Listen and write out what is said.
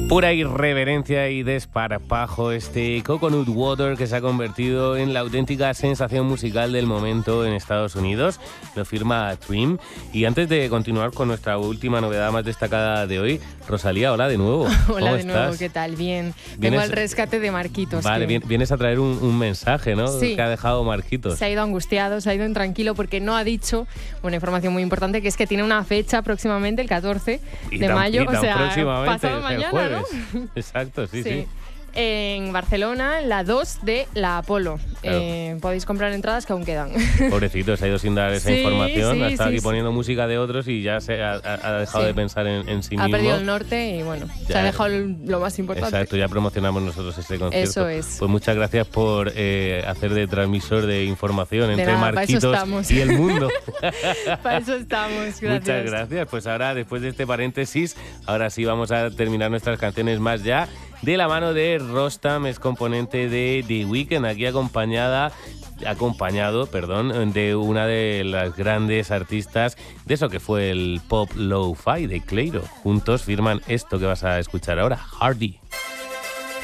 Pura irreverencia y desparpajo este Coconut Water que se ha convertido en la auténtica sensación musical del momento en Estados Unidos. Lo firma Dream. Y antes de continuar con nuestra última novedad más destacada de hoy, Rosalía, hola de nuevo. Hola de nuevo, ¿qué tal? Bien. Vengo al rescate de Marquitos. Vale, vienes a traer un mensaje, ¿no? Sí. Que ha dejado Marquitos. Se ha ido angustiado, se ha ido intranquilo porque no ha dicho una información muy importante, que es que tiene una fecha próximamente, el 14 de mayo, o sea, pasado mañana, jueves. ¿no? Exacto, sí. En Barcelona, la 2 de la Apolo. Claro. Podéis comprar entradas que aún quedan. Pobrecito, se ha ido sin dar esa información. Ha estado aquí poniendo música de otros y ya se ha dejado de pensar en sí mismo. Ha perdido el norte y bueno, se ha dejado lo más importante. Exacto, ya promocionamos nosotros este concierto. Eso es. Pues muchas gracias por hacer de transmisor de información entre nada, Marquitos y el mundo. Para eso estamos, gracias. Muchas gracias. Pues ahora, después de este paréntesis, ahora sí vamos a terminar nuestras canciones más ya. De la mano de Rostam, es componente de The Weeknd, aquí acompañado de una de las grandes artistas de eso que fue el pop lo-fi de Cleiro. Juntos firman esto que vas a escuchar ahora, Hardy.